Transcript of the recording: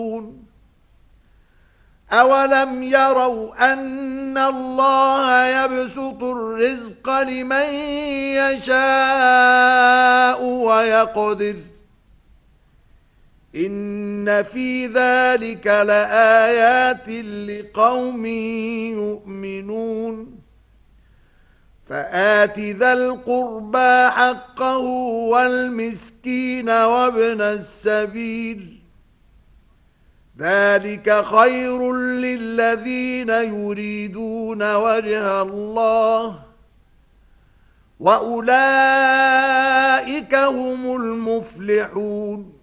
أولم يروا أن الله يبسط الرزق لمن يشاء ويقدر إن في ذلك لآيات لقوم يؤمنون فآت ذا القربى حقه والمسكين وابن السبيل ذلك خير للذين يريدون وجه الله وأولئك هم المفلحون